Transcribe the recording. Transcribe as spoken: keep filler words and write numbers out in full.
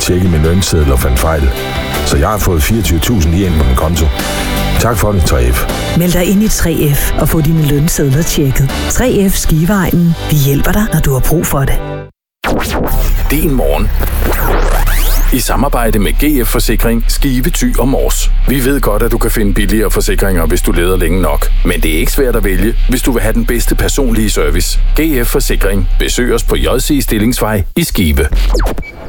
tjekkede min lønseddel og fandt fejl. Så jeg har fået fireogtyve tusind i ind på min konto. Tak for det, tre F. Meld dig ind i tre F og få dine lønsedler tjekket. tre F Skiveegnen. Vi hjælper dig, når du har brug for det. Din morgen. I samarbejde med G F Forsikring, Skive, Thy og Mors. Vi ved godt, at du kan finde billigere forsikringer, hvis du leder længe nok. Men det er ikke svært at vælge, hvis du vil have den bedste personlige service. G F Forsikring. Besøg os på J C Stillingsvej i Skive.